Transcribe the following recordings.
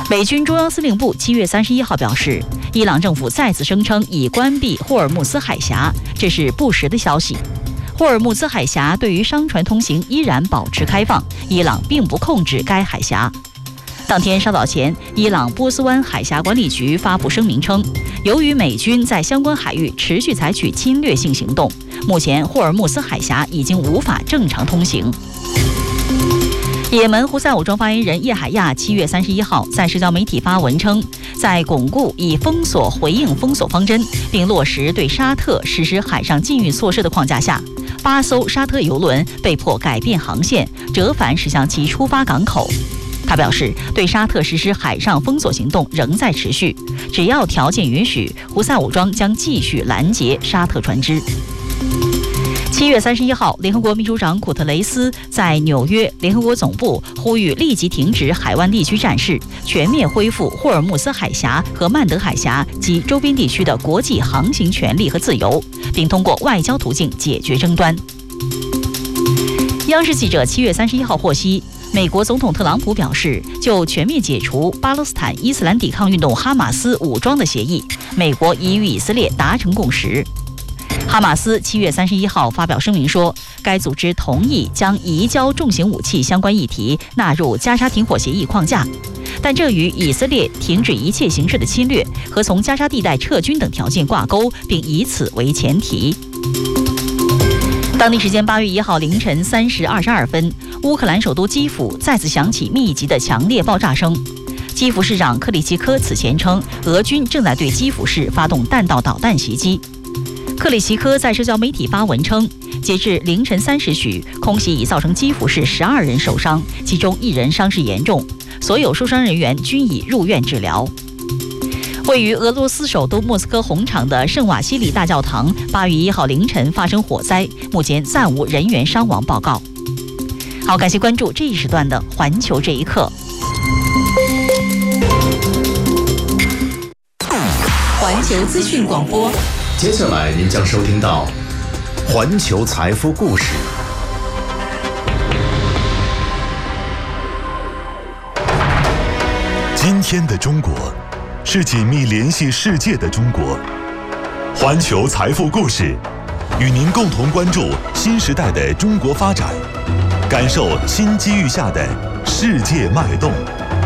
美军中央司令部7月31号表示，伊朗政府再次声称已关闭霍尔木兹海峡，这是不实的消息。霍尔木兹海峡对于商船通行依然保持开放，伊朗并不控制该海峡。当天稍早前，伊朗波斯湾海峡管理局发布声明称，由于美军在相关海域持续采取侵略性行动，目前霍尔木兹海峡已经无法正常通行。也门胡塞武装发言人叶海亚7月31号在社交媒体发文称，在巩固以封锁回应封锁方针，并落实对沙特实施海上禁运措施的框架下，8艘沙特油轮被迫改变航线，折返驶向其出发港口。他表示，对沙特实施海上封锁行动仍在持续，只要条件允许，胡塞武装将继续拦截沙特船只。7月31号，联合国秘书长古特雷斯在纽约联合国总部呼吁立即停止海湾地区战事，全面恢复霍尔木兹海峡和曼德海峡及周边地区的国际航行权利和自由，并通过外交途径解决争端。央视记者7月31号获悉，美国总统特朗普表示，就全面解除巴勒斯坦伊斯兰抵抗运动哈马斯武装的协议，美国已与以色列达成共识。哈马斯7月31号发表声明说，该组织同意将移交重型武器相关议题纳入加沙停火协议框架，但这与以色列停止一切形式的侵略和从加沙地带撤军等条件挂钩，并以此为前提。当地时间8月1号凌晨3时22分，乌克兰首都基辅再次响起密集的强烈爆炸声。基辅市长克里奇科此前称，俄军正在对基辅市发动弹道导弹袭击。克里奇科在社交媒体发文称，截至凌晨3时许，空袭已造成基辅市12人受伤，其中1人伤势严重，所有受伤人员均已入院治疗。位于俄罗斯首都莫斯科红场的圣瓦西里大教堂8月1号凌晨发生火灾，目前暂无人员伤亡报告。好，感谢关注这一时段的环球这一刻。环球资讯广播， 接下来您将收听到环球财富故事。 今天的中国是紧密联系世界的中国。环球财富故事与您共同关注新时代的中国发展，感受新机遇下的世界脉动。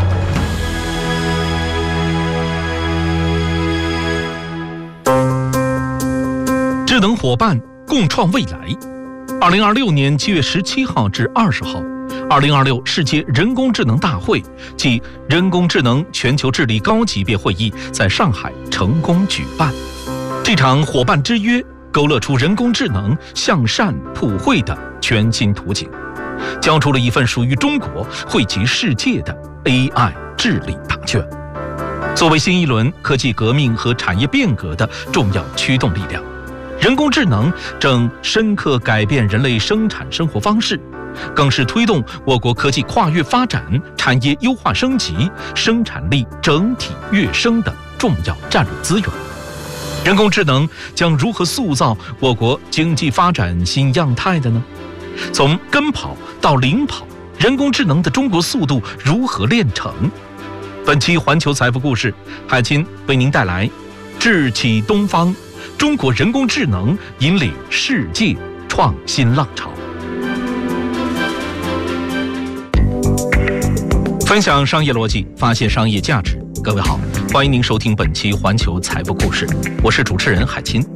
智能伙伴共创未来。2026年7月17号至20号，2026世界人工智能大会暨人工智能全球治理高级别会议在上海成功举办。这场伙伴之约勾勒出人工智能向善普惠的全新图景，交出了一份属于中国惠及世界的 AI 治理答卷。作为新一轮科技革命和产业变革的重要驱动力量，人工智能正深刻改变人类生产生活方式，更是推动我国科技跨越发展、产业优化升级、生产力整体跃升的重要战略资源。人工智能将如何塑造我国经济发展新样态的呢？从跟跑到领跑，人工智能的中国速度如何炼成？本期环球财富故事，海清为您带来智启东方，中国人工智能引领世界创新浪潮。分享商业逻辑，发现商业价值。各位好，欢迎您收听本期环球财富故事，我是主持人海清。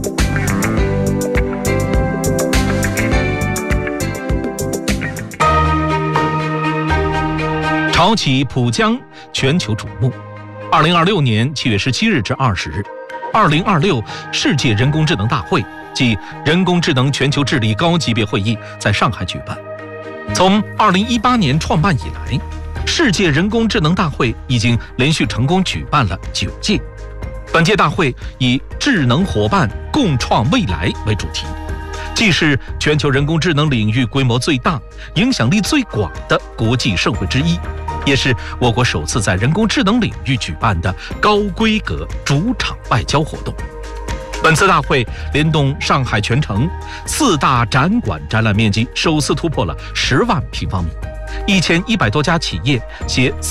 潮起浦江，全球瞩目。2026年7月17日至20日，2026世界人工智能大会暨人工智能全球治理高级别会议在上海举办。从2018年创办以来，世界人工智能大会已经连续成功举办了9届。本届大会以智能伙伴共创未来为主题，既是全球人工智能领域规模最大、影响力最广的国际盛会之一，也是我国首次在人工智能领域举办的高规格主场外交活动。本次大会联动上海全城4大展馆，展览面积首次突破了10万平方米，1100多家企业携